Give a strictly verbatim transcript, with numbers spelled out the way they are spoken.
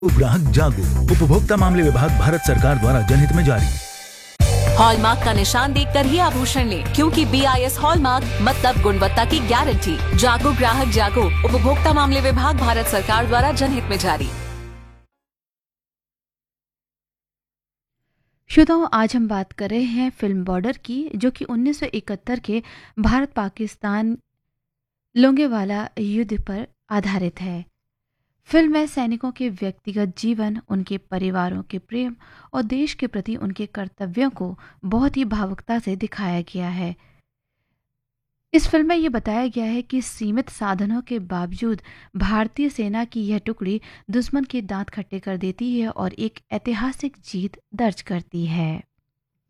ग्राहक जागो। उपभोक्ता मामले विभाग भारत सरकार द्वारा जनहित में जारी। हॉलमार्क का निशान देखकर ही आभूषण लें, क्योंकि बी आई एस हॉलमार्क मतलब गुणवत्ता की गारंटी। जागो ग्राहक जागो। उपभोक्ता मामले विभाग भारत सरकार द्वारा जनहित में जारी। श्रोताओं, आज हम बात कर रहे हैं फिल्म बॉर्डर की, जो कि उन्नीस सौ इकहत्तर के भारत पाकिस्तान लोंगेवाला युद्ध पर आधारित है। फिल्म में सैनिकों के व्यक्तिगत जीवन, उनके परिवारों के प्रेम और देश के प्रति उनके कर्तव्यों को बहुत ही भावुकता से दिखाया गया है। इस फिल्म में ये बताया गया है कि सीमित साधनों के बावजूद भारतीय सेना की यह टुकड़ी दुश्मन के दांत खट्टे कर देती है और एक ऐतिहासिक जीत दर्ज करती है।